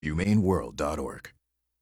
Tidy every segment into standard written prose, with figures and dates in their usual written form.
HumaneWorld.org.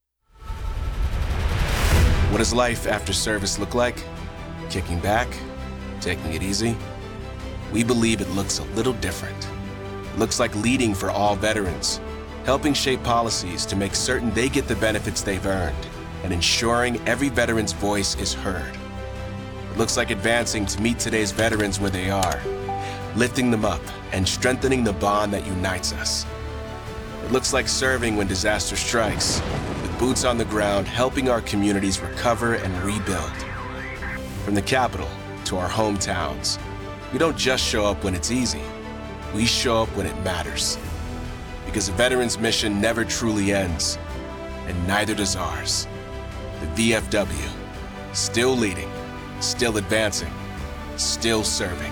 What does life after service look like? Kicking back? Taking it easy? We believe it looks a little different. It looks like leading for all veterans, helping shape policies to make certain they get the benefits they've earned, and ensuring every veteran's voice is heard. It looks like advancing to meet today's veterans where they are, lifting them up and strengthening the bond that unites us. It looks like serving when disaster strikes, with boots on the ground helping our communities recover and rebuild. From the capital to our hometowns, we don't just show up when it's easy, we show up when it matters. Because a veteran's mission never truly ends, and neither does ours. The VFW, still leading, still advancing, still serving.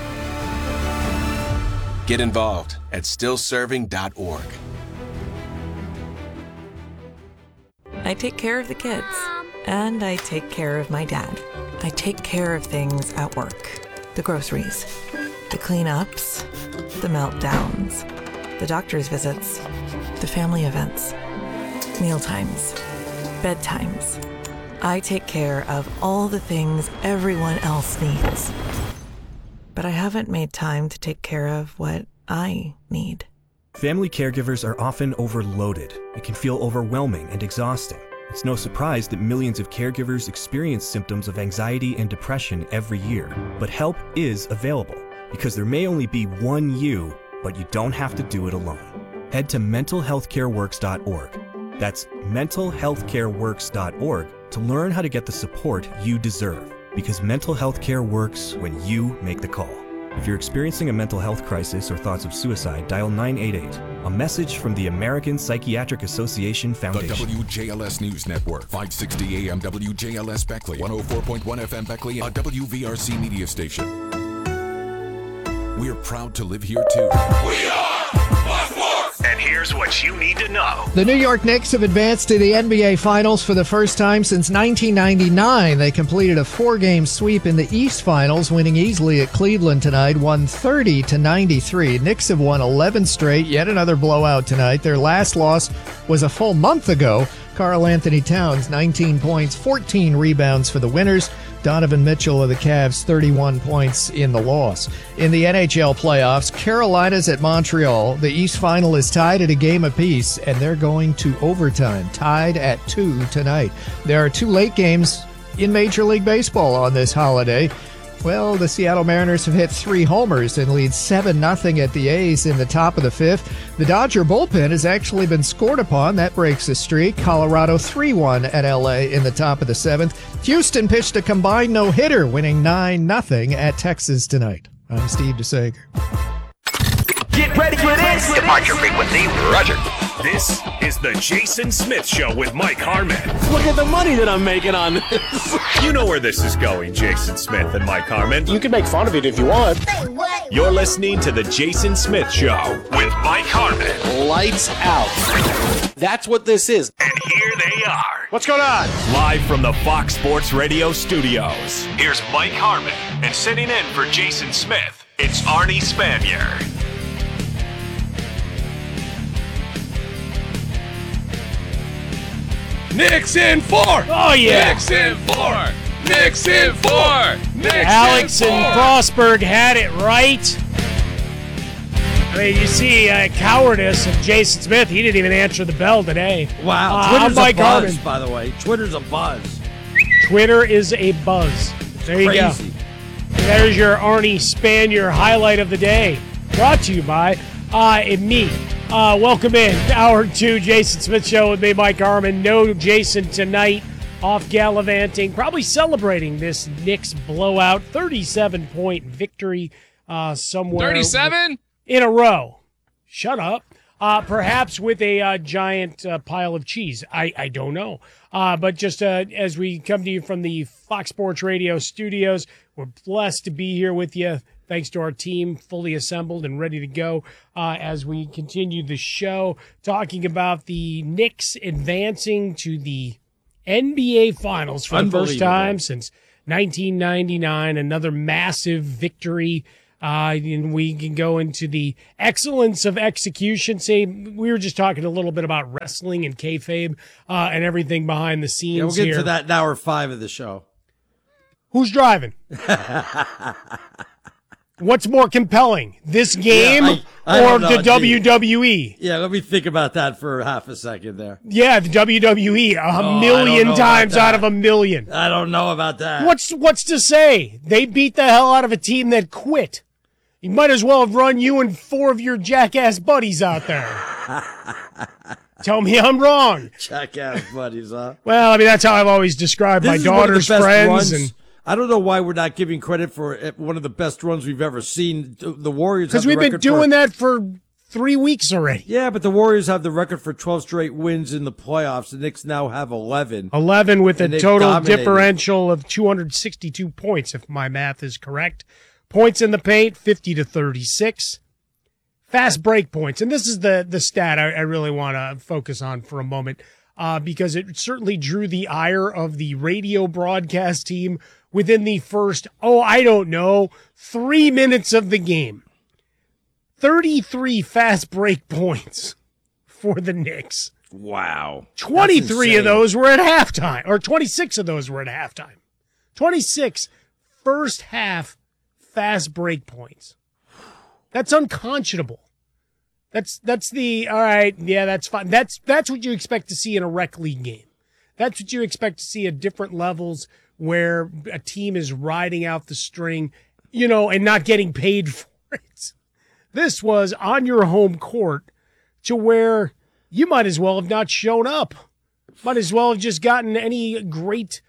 Get involved at stillserving.org. I take care of the kids, and I take care of my dad. I take care of things at work. The groceries, the cleanups, the meltdowns, the doctor's visits, the family events, mealtimes, bedtimes. I take care of all the things everyone else needs. But I haven't made time to take care of what I need. Family caregivers are often overloaded. It can feel overwhelming and exhausting. It's no surprise that millions of caregivers experience symptoms of anxiety and depression every year. But help is available, because there may only be one you, but you don't have to do it alone. Head to mentalhealthcareworks.org. That's mentalhealthcareworks.org to learn how to get the support you deserve, because mental health care works when you make the call. If you're experiencing a mental health crisis or thoughts of suicide, dial 988. A message from the American Psychiatric Association Foundation. The WJLS News Network, 560 AM WJLS Beckley, 104.1 FM Beckley, a WVRC media station. We are proud to live here too. We are Buffalo! And here's what you need to know. The New York Knicks have advanced to the NBA Finals for the first time since 1999. They completed a 4-game sweep in the East Finals, winning easily at Cleveland tonight, 130-93. Knicks have won 11 straight, yet another blowout tonight. Their last loss was a full month ago. Karl Anthony Towns, 19 points, 14 rebounds for the winners. Donovan Mitchell of the Cavs, 31 points in the loss. In the NHL playoffs, Carolina's at Montreal. The East Final is tied at a game apiece, and they're going to overtime, tied at 2 tonight. There are 2 late games in Major League Baseball on this holiday. Well, the Seattle Mariners have hit 3 homers and lead 7-0 at the A's in the top of the 5th. The Dodger bullpen has actually been scored upon. That breaks the streak. Colorado 3-1 at L.A. in the top of the 7th. Houston pitched a combined no-hitter, winning 9-0 at Texas tonight. I'm Steve DeSager. Get ready for this! Departure frequency, roger. This is the Jason Smith Show with Mike Harmon. Look at the money that I'm making on this. You know where this is going, Jason Smith and Mike Harmon. You can make fun of it if you want. You're listening to the Jason Smith Show with Mike Harmon. Lights out. That's what this is. And here they are. What's going on? Live from the Fox Sports Radio studios. Here's Mike Harmon. And sitting in for Jason Smith, it's Arnie Spanier. Knicks in 4! Oh, yeah! Knicks in 4! Knicks in 4! Knicks Alex in 4! and Frostberg had it right. I mean, you see cowardice of Jason Smith. He didn't even answer the bell today. Wow. Twitter's a buzz, by the way. Twitter's a buzz. Twitter is a buzz. There you go. There's your Arnie Spanier highlight of the day. Brought to you by me. Welcome in. Hour 2, Jason Smith Show with me, Mike Harmon. No Jason tonight. Off gallivanting. Probably celebrating this Knicks blowout. 37-point victory somewhere. 37? In a row. Shut up. Perhaps with a giant pile of cheese. I don't know. But just as we come to you from the Fox Sports Radio studios, we're blessed to be here with you. Thanks to our team, fully assembled and ready to go as we continue the show, talking about the Knicks advancing to the NBA Finals for the first time since 1999. Another massive victory And we can go into the excellence of execution. Say, we were just talking a little bit about wrestling and kayfabe and everything behind the scenes. Yeah, we'll get here. to that in hour 5 of the show. Who's driving? What's more compelling, this game or the WWE? Yeah, let me think about that for half a second there. Yeah, the WWE, a million times out of a million. I don't know about that. What's to say? They beat the hell out of a team that quit. You might as well have run you and 4 of your jackass buddies out there. Tell me I'm wrong. Jackass buddies, huh? Well, I mean, that's how I've always described my daughter's friends. And I don't know why we're not giving credit for one of the best runs we've ever seen. The Warriors, because we've been doing that for 3 weeks already. Yeah, but the Warriors have the record for 12 straight wins in the playoffs. The Knicks now have 11. 11 with a total differential of 262 points, if my math is correct. Points in the paint, 50-36. Fast break points. And this is the stat I really want to focus on for a moment, because it certainly drew the ire of the radio broadcast team within the first, 3 minutes of the game. 33 fast break points for the Knicks. Wow. 23 of those were at halftime, or 26 of those were at halftime. 26 first half fast break points. That's unconscionable. That's all right, yeah, that's fine. That's what you expect to see in a rec league game. That's what you expect to see at different levels where a team is riding out the string, and not getting paid for it. This was on your home court to where you might as well have not shown up. Might as well have just gotten any great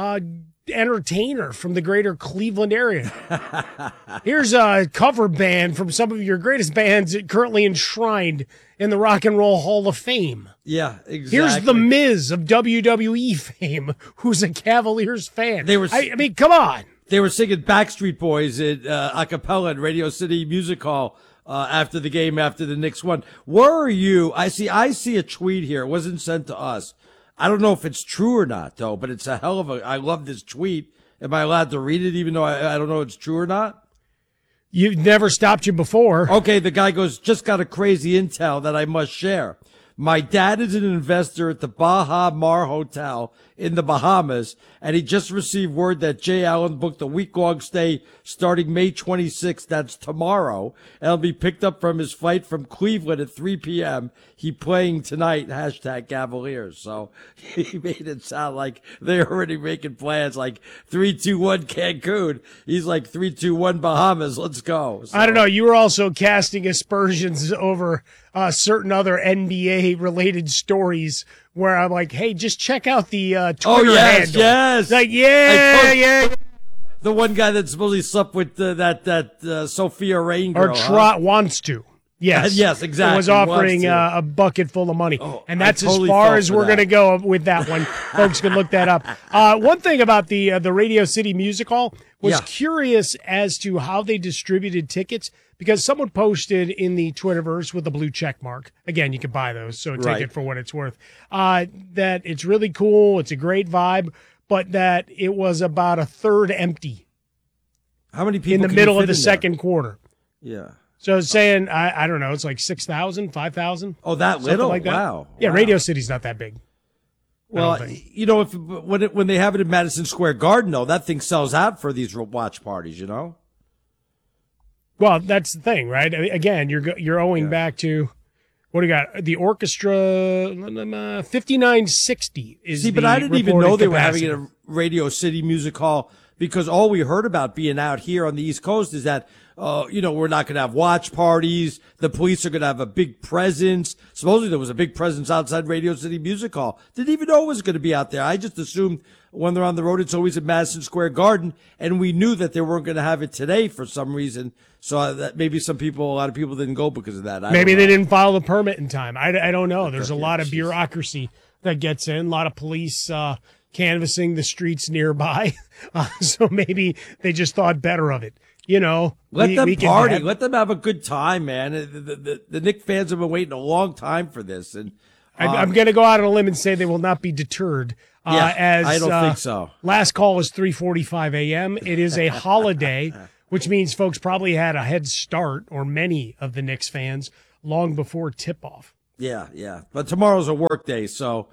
entertainer from the greater Cleveland area. Here's a cover band from some of your greatest bands currently enshrined in the Rock and Roll Hall of Fame. Yeah, exactly. Here's the Miz of WWE fame, who's a Cavaliers fan. I mean, come on. They were singing Backstreet Boys at a cappella at Radio City Music Hall after the game, after the Knicks won. Where are you? I see a tweet here. It wasn't sent to us. I don't know if it's true or not, though, but it's a hell of I love this tweet. Am I allowed to read it even though I don't know if it's true or not? You've never stopped you before. Okay, the guy goes, just got a crazy intel that I must share. My dad is an investor at the Baha Mar Hotel in the Bahamas, and he just received word that Jay Allen booked a week-long stay starting May 26th. That's tomorrow. And he'll be picked up from his flight from Cleveland at 3 p.m. He playing tonight, #Cavaliers. So he made it sound like they're already making plans, like 3-2-1 Cancun. He's like 3-2-1 Bahamas. Let's go. So, I don't know. You were also casting aspersions over certain other NBA-related stories where I'm like, hey, just check out the Twitter handle. Yes. Like, yeah. The one guy that supposedly slept with that Sophia Rain girl. Or wants to. Yes. Yes, exactly. Was offering a bucket full of money. Oh, and that's totally as far as we're going to go with that one. Folks can look that up. One thing about the Radio City Music Hall was curious as to how they distributed tickets, because someone posted in the Twitterverse with a blue check mark. Again, you can buy those, so take it for what it's worth. That it's really cool. It's a great vibe, but that it was about a third empty. How many people in the middle of the second quarter? Yeah. So it's saying, I don't know, it's like 6,000, 5,000. Oh, that little? Like that. Wow. Yeah, Radio City's not that big. Well, when they have it in Madison Square Garden, though, that thing sells out for these watch parties, Well, that's the thing, right? I mean, again, you're owing back to, what do you got? The orchestra, 5960 is See, but I didn't even know they were having it at Radio City Music Hall, because all we heard about being out here on the East Coast is that, we're not going to have watch parties. The police are going to have a big presence. Supposedly there was a big presence outside Radio City Music Hall. Didn't even know it was going to be out there. I just assumed when they're on the road, it's always at Madison Square Garden. And we knew that they weren't going to have it today for some reason. So that maybe a lot of people didn't go because of that. Maybe they didn't file the permit in time. I don't know. There's a lot of bureaucracy that gets in, a lot of police, canvassing the streets nearby. So maybe they just thought better of it. Let them party. Let them have a good time, man. The Knicks fans have been waiting a long time for this, and I'm going to go out on a limb and say they will not be deterred. I don't think so. Last call was 3:45 a.m. It is a holiday which means folks probably had a head start, or many of the Knicks fans, long before tip-off. Yeah. But tomorrow's a work day, so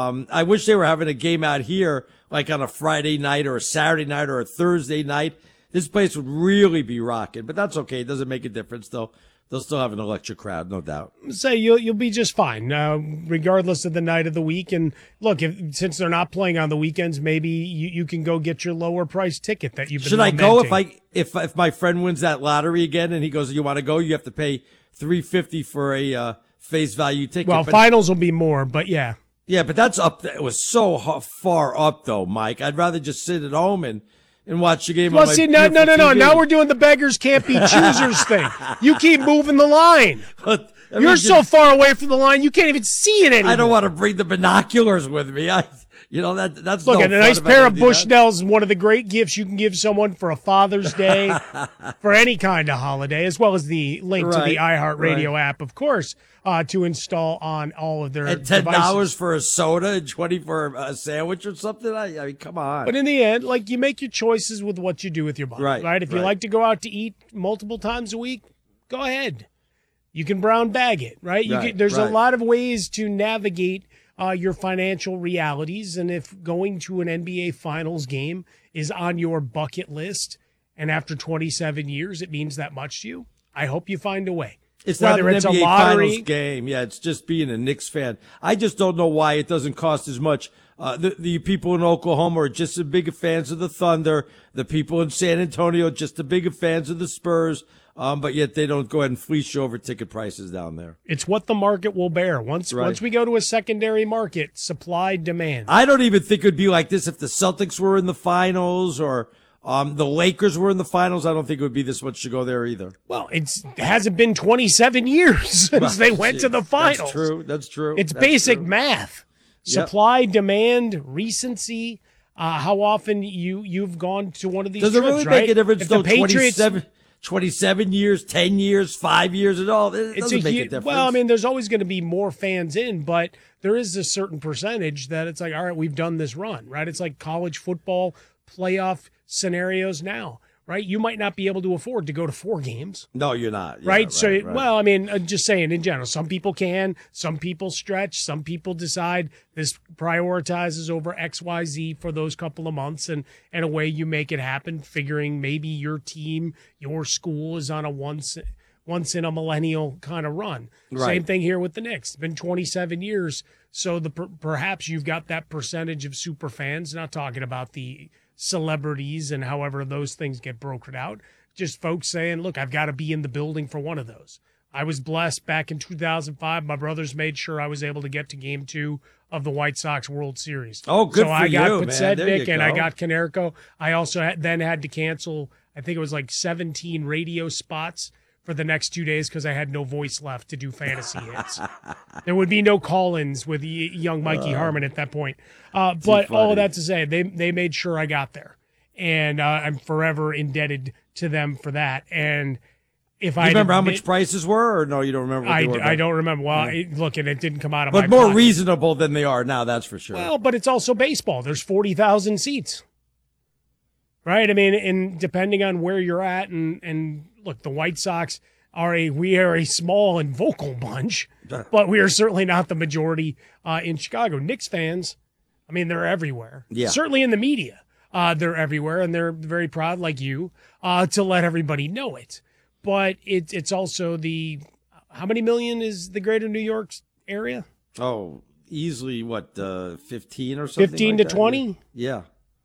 I wish they were having a game out here like on a Friday night or a Saturday night or a Thursday night. This place would really be rocking, but that's okay. It doesn't make a difference, though. They'll still have an electric crowd, no doubt. Say you'll be just fine, regardless of the night of the week. And look, since they're not playing on the weekends, maybe you can go get your lower price ticket that you've been. Should I go if my friend wins that lottery again and he goes, "You want to go? You have to pay $350 for a face value ticket." Well, finals will be more, but yeah. Yeah, but that's up. It was so far up, though, Mike. I'd rather just sit at home and watch the game. Well, see, no. Now we're doing the beggars can't be choosers thing. You keep moving the line. But, You're so far away from the line, you can't even see it anymore. I don't want to bring the binoculars with me. That's look. No A nice pair of Bushnells is one of the great gifts you can give someone for a Father's Day, for any kind of holiday, as well as the link to the iHeartRadio app, of course, to install on all of their and $10 for a soda and $20 for a sandwich or something. I mean, come on. But in the end, like, you make your choices with what you do with your body, right? If you like to go out to eat multiple times a week, go ahead. You can brown bag it, right? There's a lot of ways to navigate your financial realities, and if going to an NBA Finals game is on your bucket list, and after 27 years it means that much to you, I hope you find a way. It's not an NBA Finals game. Yeah, it's just being a Knicks fan. I just don't know why it doesn't cost as much. The people in Oklahoma are just as big fans of the Thunder. The people in San Antonio just as big fans of the Spurs. But yet they don't go ahead and fleece you over ticket prices down there. It's what the market will bear. Once we go to a secondary market, supply, demand. I don't even think it would be like this if the Celtics were in the finals or the Lakers were in the finals. I don't think it would be this much to go there either. Well, it hasn't been 27 years since they went to the finals. That's true. It's basic math. Supply, demand, recency. How often you've gone to one of these trips, Does it really make a difference, though, 27 years, 10 years, 5 years at all? It doesn't make a difference. Well, I mean, there's always going to be more fans in, but there is a certain percentage that it's like, all right, we've done this run, right? It's like college football playoff scenarios now, right? You might not be able to afford to go to 4 games. No, you're not. Right? Well, I mean, just saying in general, some people can, some people stretch, some people decide this prioritizes over XYZ for those couple of months, and a way you make it happen, figuring maybe your team, your school is on a once in a millennial kind of run. Right. Same thing here with the Knicks. It's been 27 years, so perhaps you've got that percentage of super fans, not talking about the celebrities and however those things get brokered out, just folks saying, look, I've got to be in the building for one of those. I was blessed back in 2005. My brothers made sure I was able to get to Game 2 of the White Sox World Series. Oh, good so for you, man. So I got Podsednik and I got Konerko. I also then had to cancel, I think it was like 17 radio spots for the next 2 days because I had no voice left to do fantasy hits. There would be no call-ins with young Mikey Harmon at that point. But all of that to say, they made sure I got there. And I'm forever indebted to them for that. And if I remember how much prices were, or no, you don't remember what they were? I don't remember. Well, look, and it didn't come out of my pocket. But more reasonable than they are now, that's for sure. Well, but it's also baseball. There's 40,000 seats. Right? I mean, and depending on where you're at, and look, the White Sox we are a small and vocal bunch, but we are certainly not the majority in Chicago. Knicks fans, I mean, they're everywhere. Yeah. Certainly in the media, they're everywhere, and they're very proud, like you, to let everybody know it. But it's also how many million is the greater New York area? Oh, easily, 15 or something? 15 to 20? Yeah.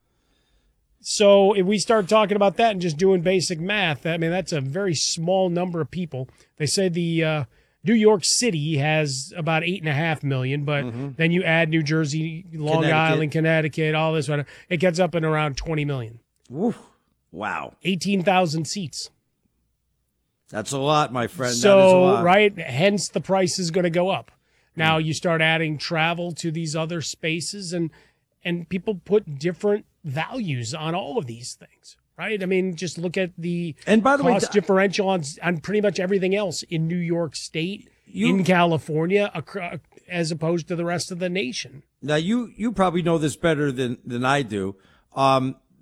So if we start talking about that and just doing basic math, I mean, that's a very small number of people. They say the New York City has about 8.5 million, but then you add New Jersey, Long Island, Connecticut, all this, it gets up in around 20 million. Oof. Wow. 18,000 seats. That's a lot, my friend. So, that is a lot. Right, hence the price is going to go up. Now you start adding travel to these other spaces, and people put different values on all of these things, right? I mean, just look at the cost differential on pretty much everything else in New York State, in California, as opposed to the rest of the nation. Now, you probably know this better than I do.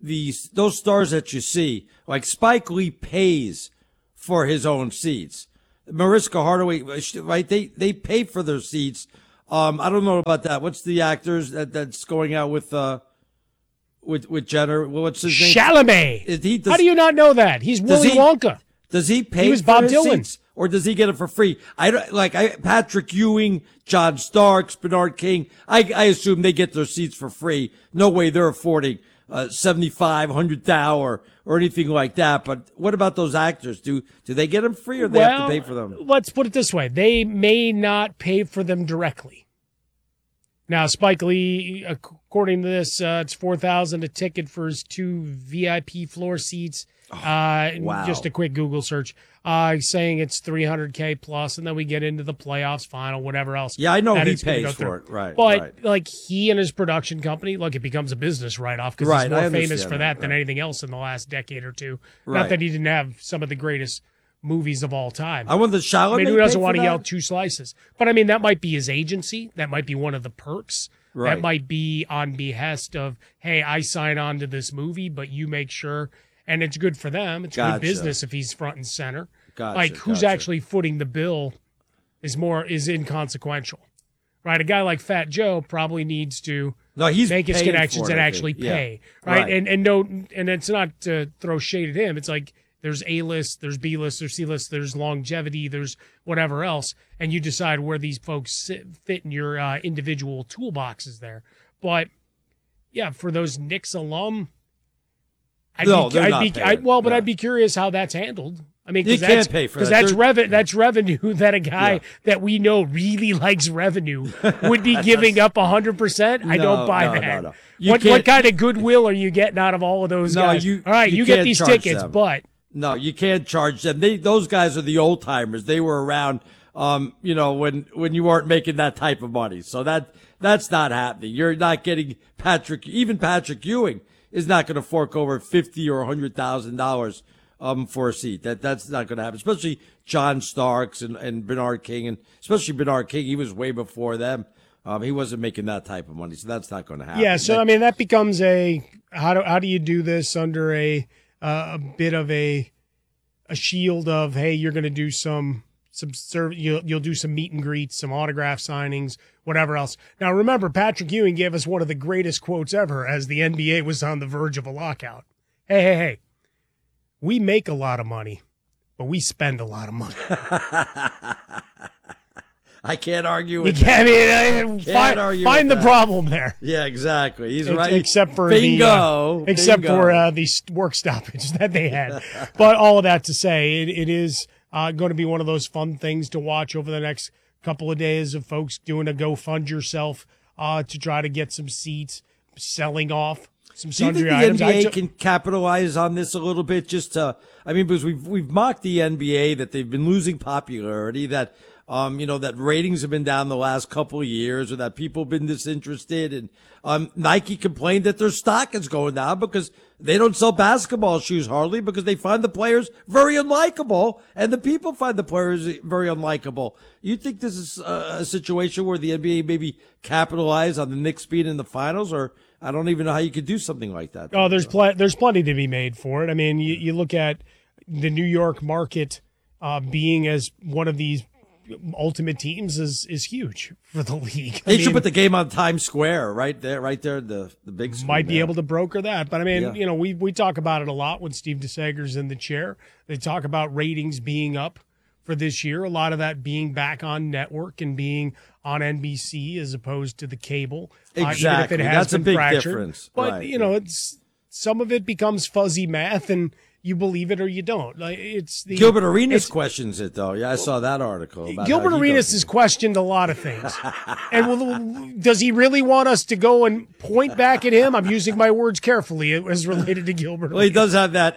those stars that you see, like Spike Lee pays for his own seats. Mariska Hargitay, right? They pay for their seats. I don't know about that. What's the actors that's going out with Jenner? What's his name? Chalamet. How do you not know that? He's Willy Wonka. Does he pay? He was for Bob his Dylan. seats, or does he get it for free? Patrick Ewing, John Starks, Bernard King. I assume they get their seats for free. No way they're affording $7,500 or anything like that. But what about those actors? Do they get them free, or they have to pay for them? Let's put it this way: they may not pay for them directly. Now, Spike Lee, according to this, it's $4,000 a ticket for his 2 VIP floor seats. Wow. Just a quick Google search, saying it's $300K plus, and then we get into the playoffs, final, whatever else. Yeah, I know he pays for it, right? But like he and his production company, look, it becomes a business write-off because he's more famous for that than anything else in the last decade or two. Right. Not that he didn't have some of the greatest movies of all time. I want the Chalamet. I mean, who doesn't want to yell 2 slices? But I mean, that might be his agency. That might be one of the perks. Right. That might be on behest of, hey, I sign on to this movie, but you make sure. And it's good for them. It's good business if he's front and center. Who's actually footing the bill is inconsequential, right? A guy like Fat Joe probably needs to make his connections and actually pay, right? And it's not to throw shade at him. It's like there's A-list, there's B-list, there's C-list, there's longevity, there's whatever else, and you decide where these folks fit in your individual toolboxes there. But yeah, for those Knicks alum. I'd be curious how that's handled. I mean, because that's revenue that a guy that we know really likes revenue would be giving up 100%. I don't buy that. No. What kind of goodwill are you getting out of all of those guys? All right, you get these tickets, them. But no, you can't charge them. Those guys are the old timers. They were around, when you weren't making that type of money. So that's not happening. You're not getting Patrick Ewing is not going to fork over $50,000 or $100,000 for a seat. That's not going to happen. Especially John Starks and Bernard King, and especially Bernard King. He was way before them. He wasn't making that type of money, so that's not going to happen. Yeah. So I mean, that becomes how do you do this under a bit of a shield of, hey, you're going to do you'll do some meet and greets, some autograph signings, whatever else. Now, remember, Patrick Ewing gave us one of the greatest quotes ever as the NBA was on the verge of a lockout. Hey, we make a lot of money, but we spend a lot of money. I can't argue with that. Find the problem there. Yeah, exactly. He's right. Except for Bingo. the work stoppage that they had. But all of that to say, it is going to be one of those fun things to watch over the next couple of days of folks doing a Go Fund Yourself to try to get some seats, selling off some sundry items. Do you think the NBA can capitalize on this a little bit? Because we've mocked the NBA that they've been losing popularity, that that ratings have been down the last couple of years, or that people have been disinterested. And Nike complained that their stock is going down because they don't sell basketball shoes hardly, because they find the players very unlikable, and the people find the players very unlikable. You think this is a situation where the NBA maybe capitalize on the Knicks being in the finals, or I don't even know how you could do something like that. Oh, there's plenty to be made for it. I mean, you look at the New York market being as one of these ultimate teams is huge for the league. They should put the game on Times Square right there, the big screen. Might be able to broker that. But I mean, we talk about it a lot when Steve DeSager's in the chair. They talk about ratings being up for this year. A lot of that being back on network and being on NBC as opposed to the cable. Exactly. Even if it has That's been a big fractured. difference. But, it's some of it becomes fuzzy math, and you believe it or you don't. Gilbert Arenas questions it, though. Yeah, I saw that article. Gilbert Arenas has questioned a lot of things. And does he really want us to go and point back at him? I'm using my words carefully as related to Gilbert Arenas. Well, he does have that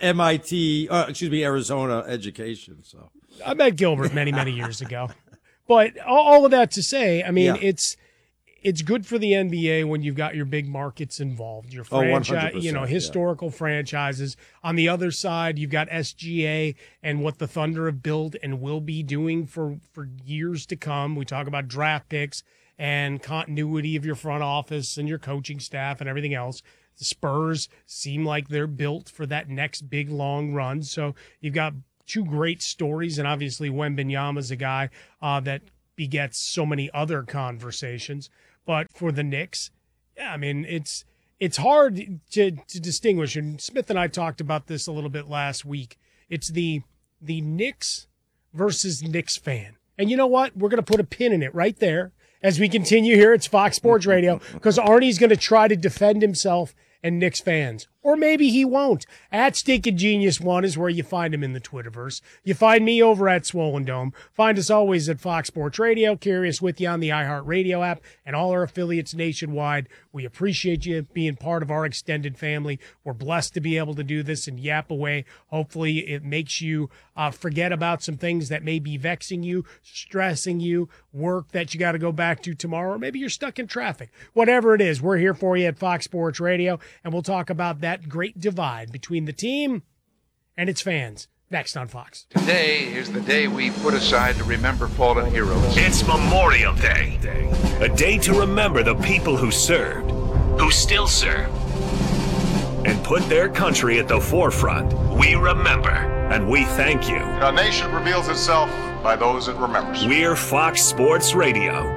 Arizona education. So I met Gilbert many, many years ago. But all of that to say, I mean, it's good for the NBA when you've got your big markets involved, your franchise, historical franchises. On the other side, you've got SGA and what the Thunder have built and will be doing for years to come. We talk about draft picks and continuity of your front office and your coaching staff and everything else. The Spurs seem like they're built for that next big, long run. So you've got two great stories, and obviously Wembanyama's a guy that begets so many other conversations. But for the Knicks, yeah, I mean, it's hard to distinguish. And Smith and I talked about this a little bit last week. It's the Knicks versus Knicks fan. And you know what? We're going to put a pin in it right there as we continue here. It's Fox Sports Radio, because Arnie's going to try to defend himself and Knicks fans. Or maybe he won't. At Stinkin' Genius 1 is where you find him in the Twitterverse. You find me over at Swollen Dome. Find us always at Fox Sports Radio. Curious with you on the iHeartRadio app and all our affiliates nationwide. We appreciate you being part of our extended family. We're blessed to be able to do this and yap away. Hopefully it makes you forget about some things that may be vexing you, stressing you, work that you got to go back to tomorrow, or maybe you're stuck in traffic. Whatever it is, we're here for you at Fox Sports Radio, and we'll talk about that great divide between the team and its fans next on Fox. Today is the day we put aside to remember fallen heroes. It's Memorial Day, a day to remember the people who served, who still serve, and put their country at the forefront. We remember, and we thank you. A nation reveals itself by those it remembers. We're Fox Sports Radio.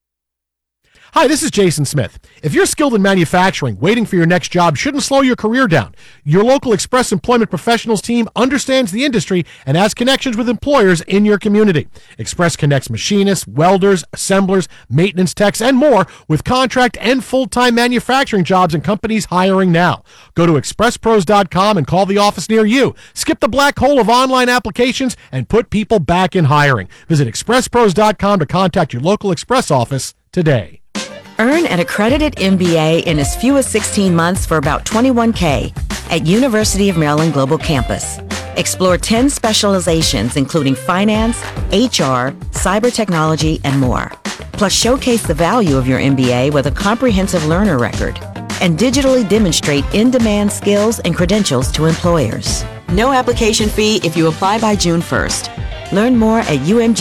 Hi, this is Jason Smith. If you're skilled in manufacturing, waiting for your next job shouldn't slow your career down. Your local Express Employment Professionals team understands the industry and has connections with employers in your community. Express connects machinists, welders, assemblers, maintenance techs, and more with contract and full-time manufacturing jobs and companies hiring now. Go to expresspros.com and call the office near you. Skip the black hole of online applications and put people back in hiring. Visit expresspros.com to contact your local Express office today. Earn an accredited MBA in as few as 16 months for about $21K at University of Maryland Global Campus. Explore 10 specializations including finance, HR, cyber technology, and more. Plus showcase the value of your MBA with a comprehensive learner record and digitally demonstrate in-demand skills and credentials to employers. No application fee if you apply by June 1st. Learn more at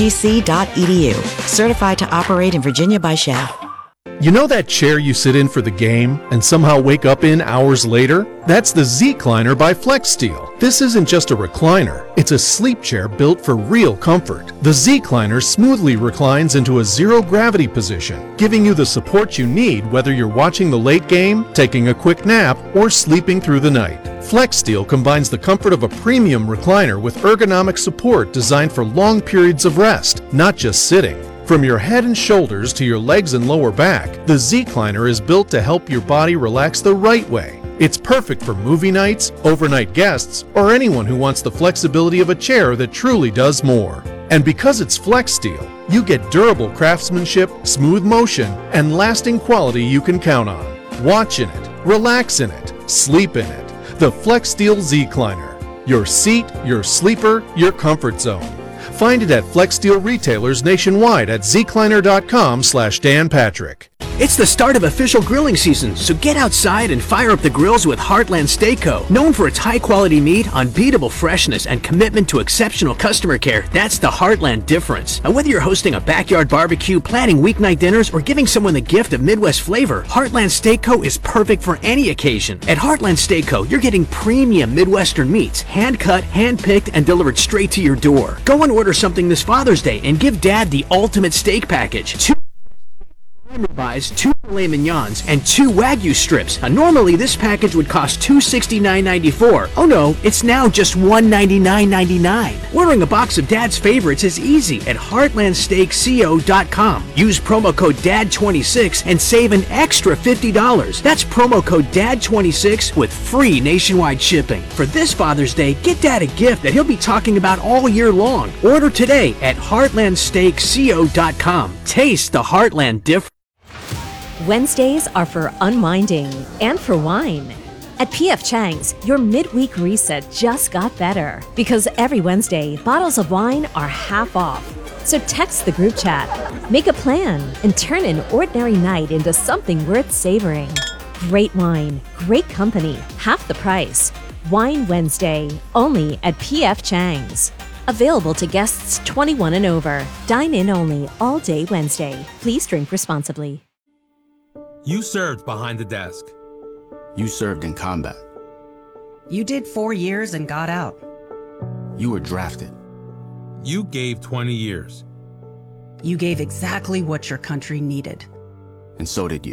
umgc.edu. Certified to operate in Virginia by SHAF. You know that chair you sit in for the game and somehow wake up in hours later? That's the Z-Cliner by FlexSteel. This isn't just a recliner, it's a sleep chair built for real comfort. The Z-Cliner smoothly reclines into a zero-gravity position, giving you the support you need whether you're watching the late game, taking a quick nap, or sleeping through the night. FlexSteel combines the comfort of a premium recliner with ergonomic support designed for long periods of rest, not just sitting. From your head and shoulders to your legs and lower back, the Z-Cliner is built to help your body relax the right way. It's perfect for movie nights, overnight guests, or anyone who wants the flexibility of a chair that truly does more. And because it's FlexSteel, you get durable craftsmanship, smooth motion, and lasting quality you can count on. Watch in it, relax in it, sleep in it. The FlexSteel Z-Cliner. Your seat, your sleeper, your comfort zone. Find it at FlexSteel retailers nationwide at zcliner.com/Dan Patrick. It's the start of official grilling season, so get outside and fire up the grills with Heartland Steak Co. Known for its high-quality meat, unbeatable freshness, and commitment to exceptional customer care, that's the Heartland difference. And whether you're hosting a backyard barbecue, planning weeknight dinners, or giving someone the gift of Midwest flavor, Heartland Steak Co. is perfect for any occasion. At Heartland Steak Co., you're getting premium Midwestern meats, hand-cut, hand-picked, and delivered straight to your door. Go and order something this Father's Day and give Dad the ultimate steak package. 2 ribeyes, 2 filet mignons, and 2 Wagyu strips. Now, normally this package would cost $269.94. Oh no, it's now just $199.99. Ordering a box of Dad's favorites is easy at heartlandsteakco.com. Use promo code DAD26 and save an extra $50. That's promo code DAD26 with free nationwide shipping. For this Father's Day, get Dad a gift that he'll be talking about all year long. Order today at heartlandsteakco.com. Taste the Heartland difference. Wednesdays are for unwinding and for wine. At P.F. Chang's, your midweek reset just got better because every Wednesday, bottles of wine are half off. So text the group chat, make a plan, and turn an ordinary night into something worth savoring. Great wine, great company, half the price. Wine Wednesday, only at P.F. Chang's. Available to guests 21 and over. Dine in only all day Wednesday. Please drink responsibly. You served behind the desk. You served in combat. You did 4 years and got out. You were drafted. You gave 20 years. You gave exactly what your country needed. And so did you.